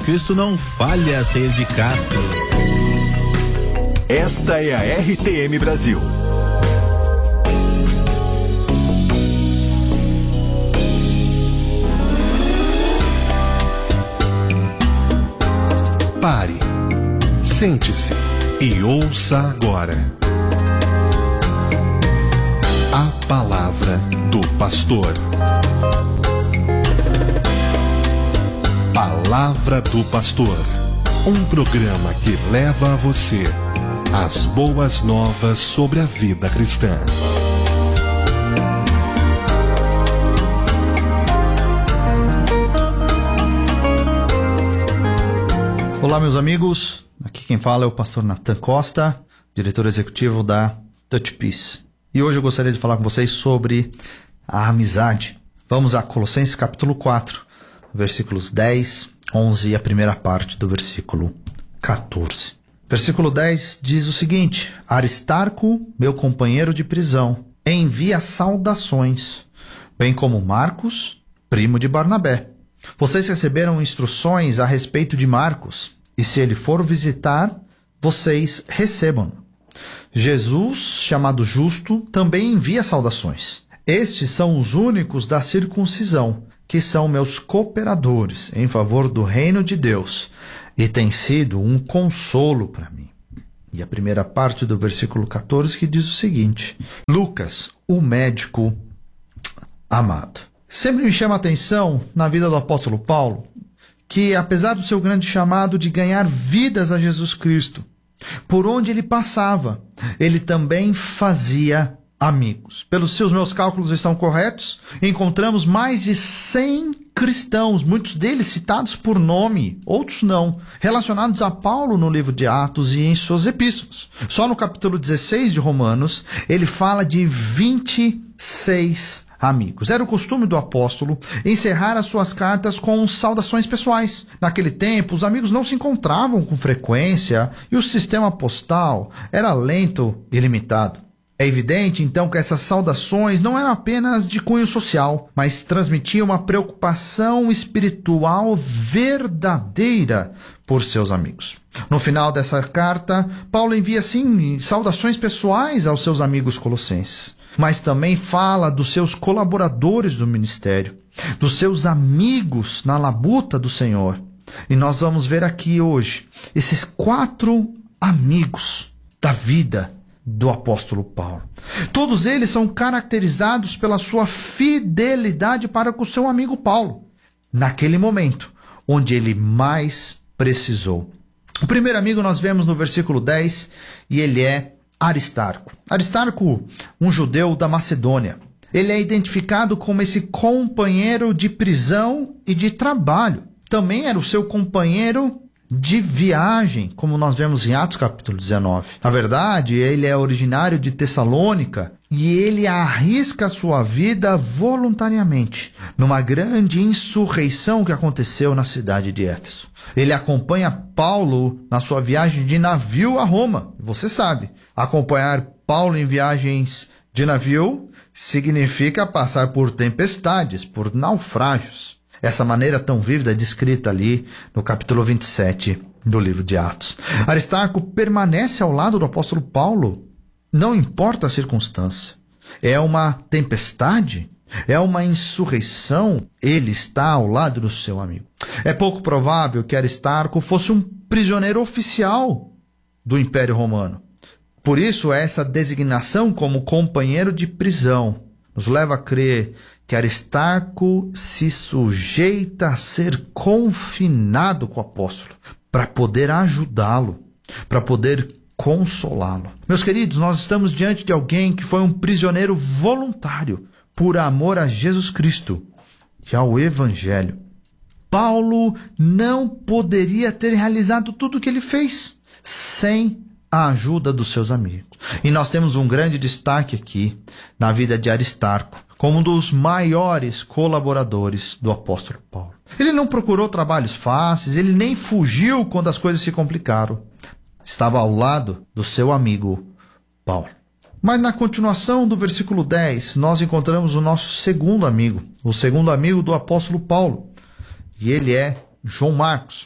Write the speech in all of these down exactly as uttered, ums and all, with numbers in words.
Cristo não falha a sair de Castro. Esta é a R T M Brasil. Pare, sente-se e ouça agora a palavra do pastor. Palavra do Pastor, um programa que leva a você as boas novas sobre a vida cristã. Olá, meus amigos, aqui quem fala é o pastor Nathan Costa, diretor executivo da Touch Peace. E hoje eu gostaria de falar com vocês sobre a amizade. Vamos a Colossenses capítulo quatro, versículos dez, onze e a primeira parte do versículo catorze. Versículo dez diz o seguinte: Aristarco, meu companheiro de prisão, envia saudações, bem como Marcos, primo de Barnabé. Vocês receberam instruções a respeito de Marcos, e se ele for visitar, vocês recebam. Jesus, chamado Justo, também envia saudações. Estes são os únicos da circuncisão, que são meus cooperadores em favor do reino de Deus, e tem sido um consolo para mim. E a primeira parte do versículo catorze que diz o seguinte: Lucas, o médico amado. Sempre me chama a atenção, na vida do apóstolo Paulo, que apesar do seu grande chamado de ganhar vidas a Jesus Cristo, por onde ele passava, ele também fazia amigos. Pelos seus meus cálculos estão corretos, encontramos mais de cem cristãos, muitos deles citados por nome, outros não, relacionados a Paulo no livro de Atos e em suas epístolas. Só no capítulo dezesseis de Romanos, ele fala de vinte e seis amigos. Era o costume do apóstolo encerrar as suas cartas com saudações pessoais. Naquele tempo, os amigos não se encontravam com frequência e o sistema postal era lento e limitado. É evidente, então, que essas saudações não eram apenas de cunho social, mas transmitiam uma preocupação espiritual verdadeira por seus amigos. No final dessa carta, Paulo envia, sim, saudações pessoais aos seus amigos colossenses, mas também fala dos seus colaboradores do ministério, dos seus amigos na labuta do Senhor. E nós vamos ver aqui hoje esses quatro amigos da vida do apóstolo Paulo. Todos eles são caracterizados pela sua fidelidade para com o seu amigo Paulo, naquele momento onde ele mais precisou. O primeiro amigo nós vemos no versículo dez, e ele é Aristarco. Aristarco, um judeu da Macedônia. Ele é identificado como esse companheiro de prisão e de trabalho. Também era o seu companheiro de viagem, como nós vemos em Atos capítulo dezenove. Na verdade, ele é originário de Tessalônica e ele arrisca a sua vida voluntariamente numa grande insurreição que aconteceu na cidade de Éfeso. Ele acompanha Paulo na sua viagem de navio a Roma. Você sabe, acompanhar Paulo em viagens de navio significa passar por tempestades, por naufrágios. Essa maneira tão vívida é descrita ali no capítulo vinte e sete do livro de Atos. Aristarco permanece ao lado do apóstolo Paulo, não importa a circunstância. É uma tempestade, é uma insurreição, ele está ao lado do seu amigo. É pouco provável que Aristarco fosse um prisioneiro oficial do Império Romano. Por isso, essa designação como companheiro de prisão nos leva a crer que Aristarco se sujeita a ser confinado com o apóstolo para poder ajudá-lo, para poder consolá-lo. Meus queridos, nós estamos diante de alguém que foi um prisioneiro voluntário por amor a Jesus Cristo e ao Evangelho. Paulo não poderia ter realizado tudo o que ele fez sem a ajuda dos seus amigos. E nós temos um grande destaque aqui na vida de Aristarco, como um dos maiores colaboradores do apóstolo Paulo. Ele não procurou trabalhos fáceis, ele nem fugiu quando as coisas se complicaram. Estava ao lado do seu amigo Paulo. Mas na continuação do versículo dez, nós encontramos o nosso segundo amigo, o segundo amigo do apóstolo Paulo. E ele é João Marcos.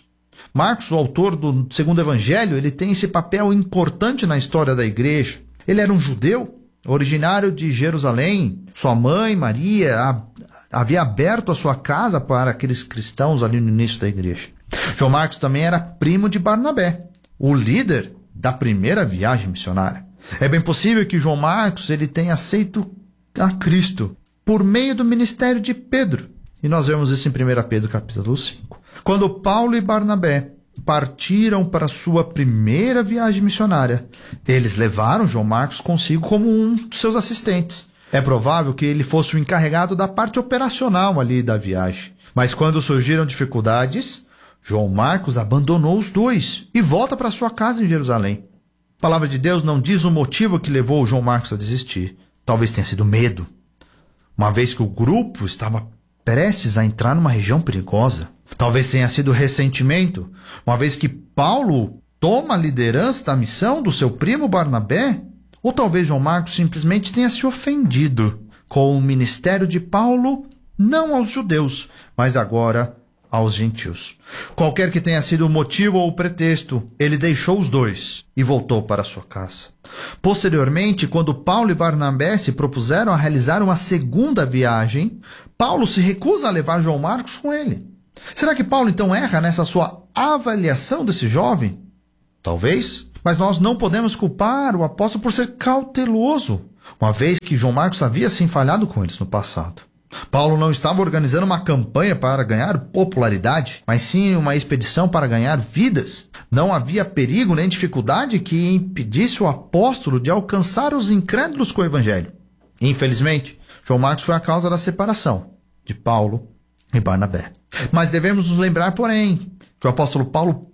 Marcos, o autor do segundo evangelho, ele tem esse papel importante na história da igreja. Ele era um judeu, originário de Jerusalém. Sua mãe, Maria, a, havia aberto a sua casa para aqueles cristãos ali no início da igreja. João Marcos também era primo de Barnabé, o líder da primeira viagem missionária. É bem possível que João Marcos ele tenha aceito a Cristo por meio do ministério de Pedro. E nós vemos isso em primeira Pedro capítulo cinco. Quando Paulo e Barnabé partiram para sua primeira viagem missionária, eles levaram João Marcos consigo como um de seus assistentes. É provável que ele fosse o encarregado da parte operacional ali da viagem. Mas quando surgiram dificuldades, João Marcos abandonou os dois e volta para sua casa em Jerusalém. A palavra de Deus não diz o motivo que levou João Marcos a desistir. Talvez tenha sido medo, uma vez que o grupo estava prestes a entrar numa região perigosa. Talvez tenha sido ressentimento, uma vez que Paulo toma a liderança da missão do seu primo Barnabé. Ou talvez João Marcos simplesmente tenha se ofendido com o ministério de Paulo, não aos judeus, mas agora aos gentios. Qualquer que tenha sido o motivo ou o pretexto, ele deixou os dois e voltou para sua casa. Posteriormente, quando Paulo e Barnabé se propuseram a realizar uma segunda viagem, Paulo se recusa a levar João Marcos com ele. Será que Paulo então erra nessa sua avaliação desse jovem? Talvez, mas nós não podemos culpar o apóstolo por ser cauteloso, uma vez que João Marcos havia se falhado com eles no passado. Paulo não estava organizando uma campanha para ganhar popularidade, mas sim uma expedição para ganhar vidas. Não havia perigo nem dificuldade que impedisse o apóstolo de alcançar os incrédulos com o evangelho. Infelizmente, João Marcos foi a causa da separação de Paulo e Barnabé. Mas devemos nos lembrar, porém, que o apóstolo Paulo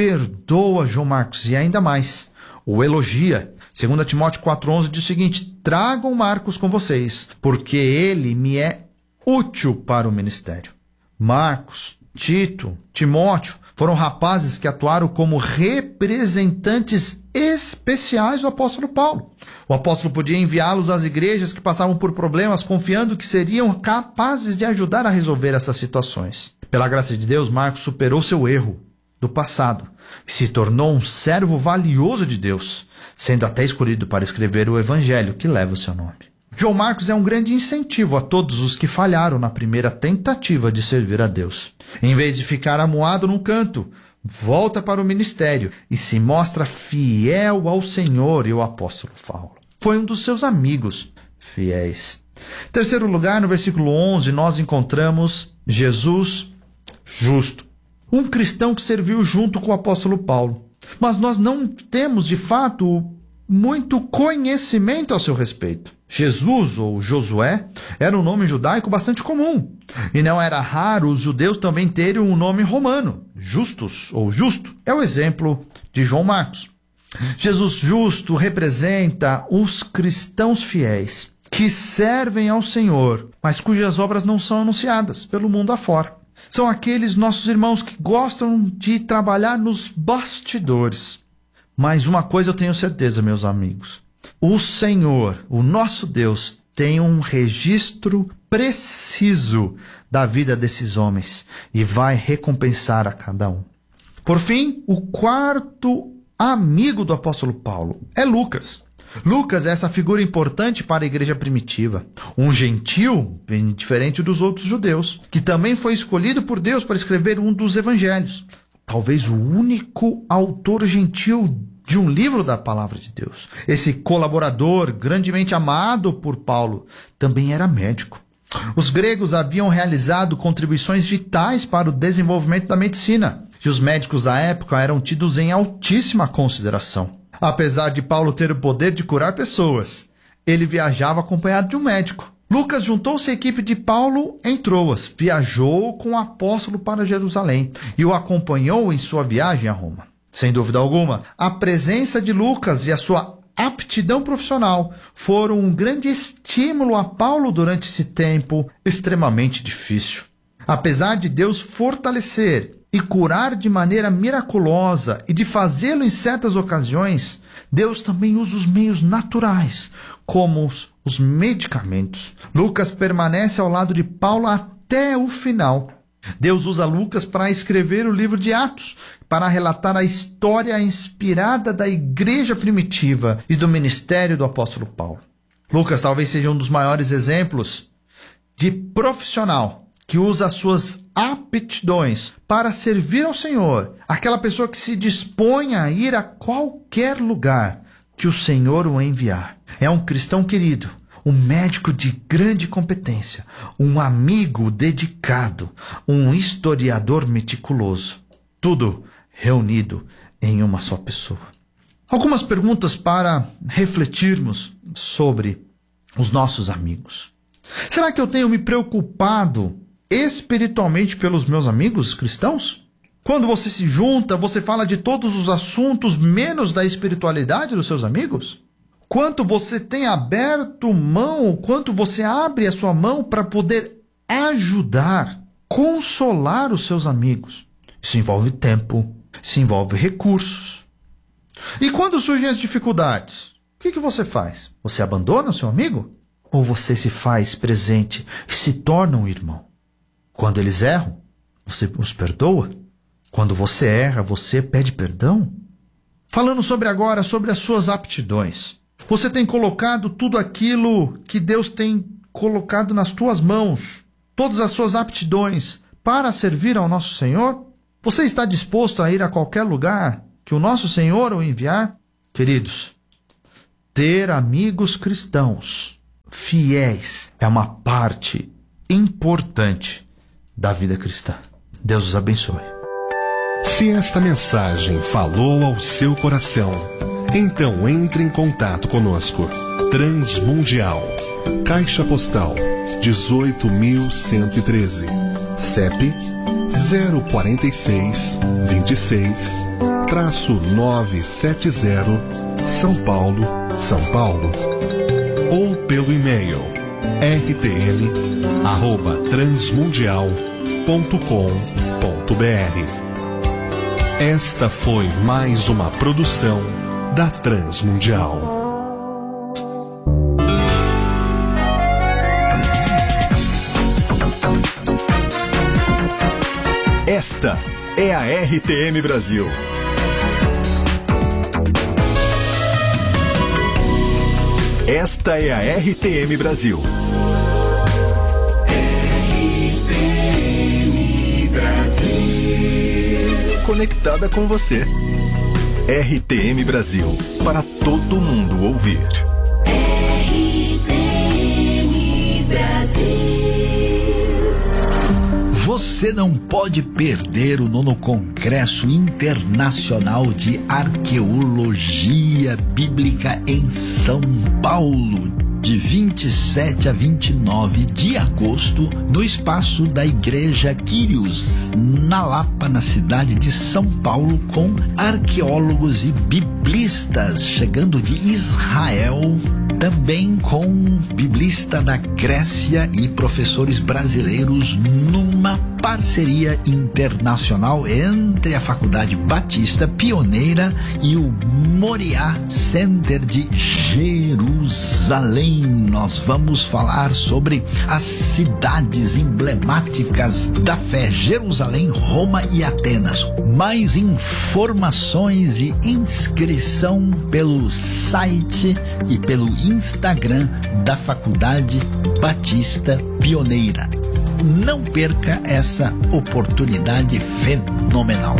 perdoa João Marcos e ainda mais, o elogia. Segundo Timóteo quatro onze diz o seguinte: tragam Marcos com vocês, porque ele me é útil para o ministério. Marcos, Tito, Timóteo foram rapazes que atuaram como representantes especiais do apóstolo Paulo. O apóstolo podia enviá-los às igrejas que passavam por problemas, confiando que seriam capazes de ajudar a resolver essas situações. Pela graça de Deus, Marcos superou seu erro do passado e se tornou um servo valioso de Deus, sendo até escolhido para escrever o evangelho que leva o seu nome. João Marcos é um grande incentivo a todos os que falharam na primeira tentativa de servir a Deus. Em vez de ficar amuado num canto, volta para o ministério e se mostra fiel ao Senhor e ao apóstolo Paulo. Foi um dos seus amigos fiéis. Em terceiro lugar, no versículo onze, nós encontramos Jesus justo. Um cristão que serviu junto com o apóstolo Paulo. Mas nós não temos, de fato, muito conhecimento a seu respeito. Jesus, ou Josué, era um nome judaico bastante comum. E não era raro os judeus também terem um nome romano, Justus, ou Justo. É o exemplo de João Marcos. Jesus justo representa os cristãos fiéis, que servem ao Senhor, mas cujas obras não são anunciadas pelo mundo afora. São aqueles nossos irmãos que gostam de trabalhar nos bastidores. Mas uma coisa eu tenho certeza, meus amigos. O Senhor, o nosso Deus, tem um registro preciso da vida desses homens e vai recompensar a cada um. Por fim, o quarto amigo do apóstolo Paulo é Lucas. Lucas é essa figura importante para a igreja primitiva, um gentil, bem diferente dos outros judeus, que também foi escolhido por Deus para escrever um dos evangelhos. Talvez o único autor gentil de um livro da palavra de Deus. Esse colaborador, grandemente amado por Paulo, também era médico. Os gregos haviam realizado contribuições vitais para o desenvolvimento da medicina, e os médicos da época eram tidos em altíssima consideração. Apesar de Paulo ter o poder de curar pessoas, ele viajava acompanhado de um médico. Lucas juntou-se à equipe de Paulo em Troas, viajou com o apóstolo para Jerusalém e o acompanhou em sua viagem a Roma. Sem dúvida alguma, a presença de Lucas e a sua aptidão profissional foram um grande estímulo a Paulo durante esse tempo extremamente difícil. Apesar de Deus fortalecer e curar de maneira miraculosa e de fazê-lo em certas ocasiões, Deus também usa os meios naturais, como os, os medicamentos. Lucas permanece ao lado de Paulo até o final. Deus usa Lucas para escrever o livro de Atos, para relatar a história inspirada da igreja primitiva e do ministério do apóstolo Paulo. Lucas talvez seja um dos maiores exemplos de profissional que usa as suas aptidões para servir ao Senhor, aquela pessoa que se dispõe a ir a qualquer lugar que o Senhor o enviar. É um cristão querido, um médico de grande competência, um amigo dedicado, um historiador meticuloso. Tudo reunido em uma só pessoa. Algumas perguntas para refletirmos sobre os nossos amigos. Será que eu tenho me preocupado espiritualmente pelos meus amigos cristãos? Quando você se junta, você fala de todos os assuntos menos da espiritualidade dos seus amigos? Quanto você tem aberto mão, quanto você abre a sua mão para poder ajudar, consolar os seus amigos? Isso envolve tempo, isso envolve recursos. E quando surgem as dificuldades, o que, que você faz? Você abandona o seu amigo? Ou você se faz presente e se torna um irmão? Quando eles erram, você os perdoa? Quando você erra, você pede perdão? Falando sobre agora, sobre as suas aptidões. Você tem colocado tudo aquilo que Deus tem colocado nas tuas mãos, todas as suas aptidões, para servir ao nosso Senhor? Você está disposto a ir a qualquer lugar que o nosso Senhor o enviar? Queridos, ter amigos cristãos fiéis é uma parte importante da vida cristã. Deus os abençoe. Se esta mensagem falou ao seu coração, então entre em contato conosco. Transmundial, Caixa Postal dezoito mil cento e treze, C E P zero quatro seis, vinte e seis, nove sete zero, São Paulo, São Paulo. Ou pelo e-mail r t m arroba transmundial ponto com ponto b r. Esta foi mais uma produção da Transmundial. Esta é a R T M Brasil. Esta é a R T M Brasil. R T M Brasil. Conectada com você. R T M Brasil. Para todo mundo ouvir. R T M Brasil. Você não pode perder o nono Congresso Internacional de Arqueologia Bíblica em São Paulo, de vinte e sete a vinte e nove de agosto, no espaço da Igreja Quírios, na Lapa, na cidade de São Paulo, com arqueólogos e biblistas chegando de Israel, também com biblista da Grécia e professores brasileiros, numa parceria internacional entre a Faculdade Batista Pioneira e o Moriá Center de Jerusalém. Nós vamos falar sobre as cidades emblemáticas da fé: Jerusalém, Roma e Atenas. Mais informações e inscrição pelo site e pelo Instagram da Faculdade Batista Pioneira. Não perca essa oportunidade fenomenal.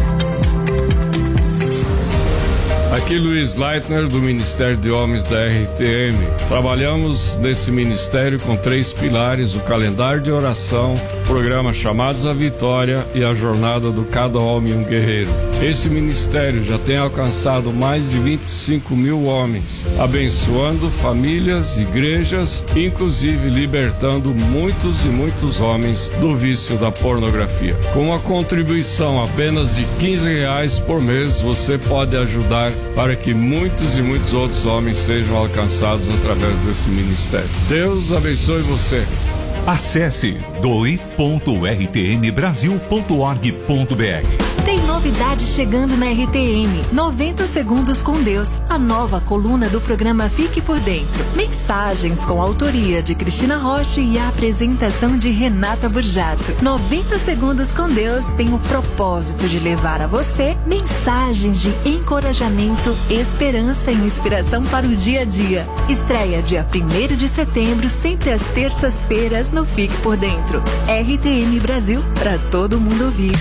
Aqui Luiz Leitner, do Ministério de Homens da R T M. Trabalhamos nesse ministério com três pilares: o calendário de oração, o programa Chamados à Vitória e a jornada do Cada Homem um Guerreiro. Esse ministério já tem alcançado mais de vinte e cinco mil homens, abençoando famílias, igrejas, inclusive libertando muitos e muitos homens do vício da pornografia. Com uma contribuição apenas de quinze reais por mês, você pode ajudar para que muitos e muitos outros homens sejam alcançados através desse ministério. Deus abençoe você. Acesse doe ponto r t m brasil ponto org ponto b r. Tem novidade novidade chegando na R T M. noventa segundos com Deus. A nova coluna do programa Fique por Dentro. Mensagens com a autoria de Cristina Rocha e a apresentação de Renata Burjato. noventa segundos com Deus tem o propósito de levar a você mensagens de encorajamento, esperança e inspiração para o dia a dia. Estreia dia primeiro de setembro, sempre às terças-feiras no Fique por Dentro. R T M Brasil, para todo mundo ouvir.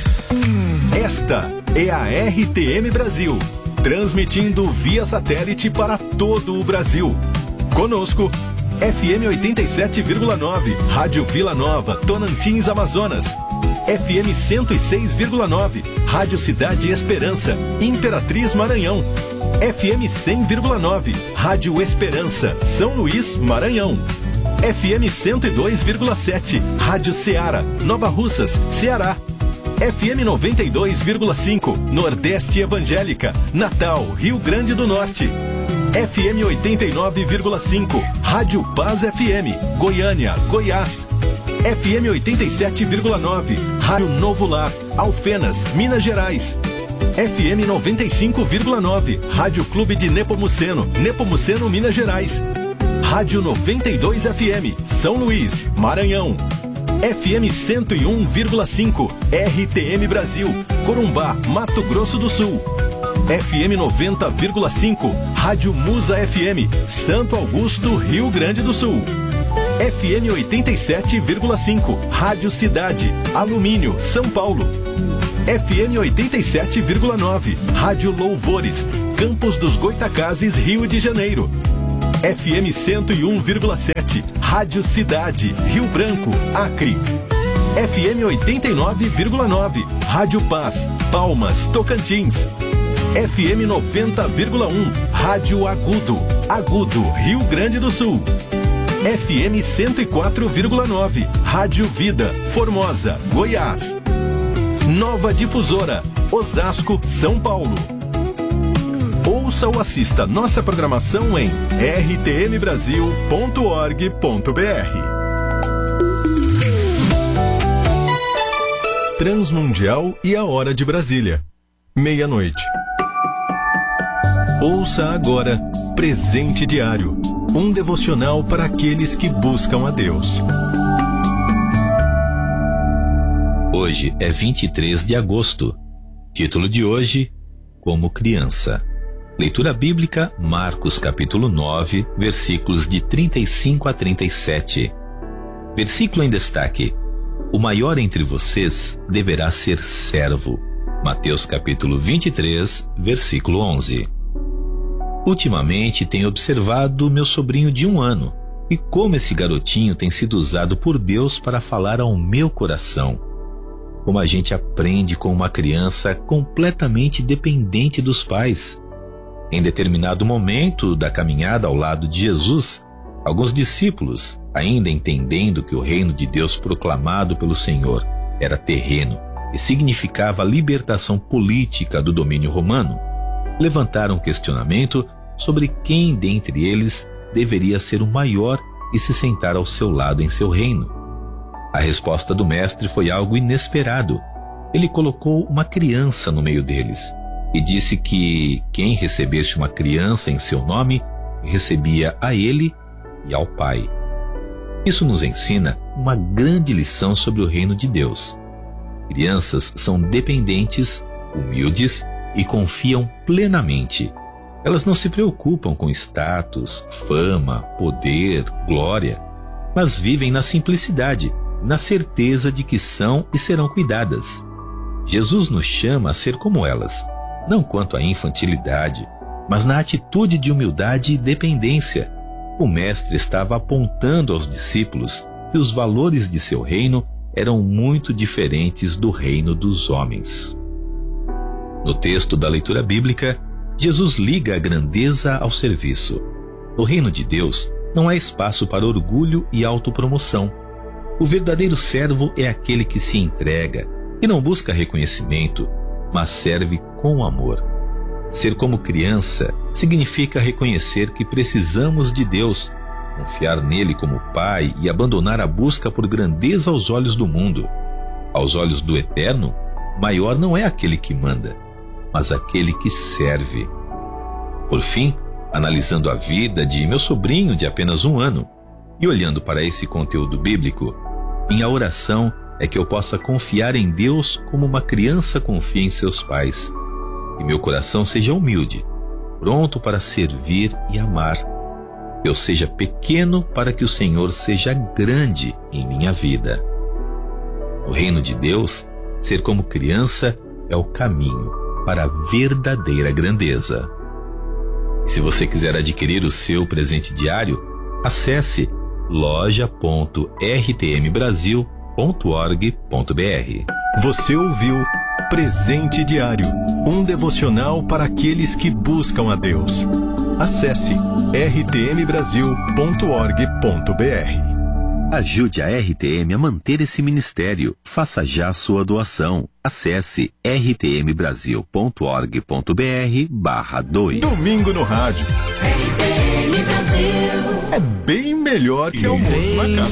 Esta é a R T M Brasil, transmitindo via satélite para todo o Brasil. Conosco, F M oitenta e sete vírgula nove, Rádio Vila Nova, Tonantins, Amazonas. F M cento e seis vírgula nove, Rádio Cidade Esperança, Imperatriz, Maranhão. F M cem vírgula nove, Rádio Esperança, São Luís, Maranhão. F M cento e dois vírgula sete, Rádio Ceará, Nova Russas, Ceará. F M noventa e dois vírgula cinco, Nordeste Evangélica, Natal, Rio Grande do Norte. F M oitenta e nove vírgula cinco, Rádio Paz F M, Goiânia, Goiás. F M oitenta e sete vírgula nove, Rádio Novo Lar, Alfenas, Minas Gerais. F M noventa e cinco vírgula nove, Rádio Clube de Nepomuceno, Nepomuceno, Minas Gerais. Rádio noventa e dois F M, São Luís, Maranhão. F M cento e um vírgula cinco, R T M Brasil, Corumbá, Mato Grosso do Sul. F M noventa vírgula cinco, Rádio Musa F M, Santo Augusto, Rio Grande do Sul. F M oitenta e sete vírgula cinco, Rádio Cidade, Alumínio, São Paulo. F M oitenta e sete vírgula nove, Rádio Louvores, Campos dos Goitacazes, Rio de Janeiro. F M cento e um vírgula sete, Rádio Cidade, Rio Branco, Acre. F M oitenta e nove vírgula nove, Rádio Paz, Palmas, Tocantins. F M noventa vírgula um, Rádio Agudo, Agudo, Rio Grande do Sul. F M cento e quatro vírgula nove, Rádio Vida, Formosa, Goiás. Nova Difusora, Osasco, São Paulo. Ouça ou assista nossa programação em r t m brasil ponto org ponto b r. Transmundial e a Hora de Brasília. Meia-noite. Ouça agora Presente Diário, um devocional para aqueles que buscam a Deus. Hoje é vinte e três de agosto. Título de hoje: Como Criança. Leitura bíblica, Marcos capítulo nove, versículos de trinta e cinco a trinta e sete. Versículo em destaque: O maior entre vocês deverá ser servo. Mateus capítulo vinte e três, versículo onze. Ultimamente tenho observado meu sobrinho de um ano e como esse garotinho tem sido usado por Deus para falar ao meu coração. Como a gente aprende com uma criança completamente dependente dos pais. Em determinado momento da caminhada ao lado de Jesus, alguns discípulos, ainda entendendo que o reino de Deus proclamado pelo Senhor era terreno e significava a libertação política do domínio romano, levantaram um questionamento sobre quem dentre eles deveria ser o maior e se sentar ao seu lado em seu reino. A resposta do mestre foi algo inesperado. Ele colocou uma criança no meio deles e disse que quem recebesse uma criança em seu nome, recebia a ele e ao Pai. Isso nos ensina uma grande lição sobre o reino de Deus. Crianças são dependentes, humildes e confiam plenamente. Elas não se preocupam com status, fama, poder, glória, mas vivem na simplicidade, na certeza de que são e serão cuidadas. Jesus nos chama a ser como elas, não quanto à infantilidade, mas na atitude de humildade e dependência. O mestre estava apontando aos discípulos que os valores de seu reino eram muito diferentes do reino dos homens. No texto da leitura bíblica, Jesus liga a grandeza ao serviço. No reino de Deus, não há espaço para orgulho e autopromoção. O verdadeiro servo é aquele que se entrega, que não busca reconhecimento, mas serve com amor. Ser como criança significa reconhecer que precisamos de Deus, confiar nele como Pai e abandonar a busca por grandeza aos olhos do mundo. Aos olhos do Eterno, maior não é aquele que manda, mas aquele que serve. Por fim, analisando a vida de meu sobrinho de apenas um ano e olhando para esse conteúdo bíblico, minha oração é que eu possa confiar em Deus como uma criança confia em seus pais. Que meu coração seja humilde, pronto para servir e amar. Que eu seja pequeno para que o Senhor seja grande em minha vida. No reino de Deus, ser como criança é o caminho para a verdadeira grandeza. E se você quiser adquirir o seu presente diário, acesse loja ponto r t m brasil ponto org ponto b r. Você ouviu Presente Diário, um devocional para aqueles que buscam a Deus. Acesse r t m brasil ponto org ponto b r. Ajude a R T M a manter esse ministério. Faça já sua doação. Acesse r t m brasil ponto org ponto b r barra doe. Domingo no rádio. R T M Brasil. É bem melhor que almoço na casa.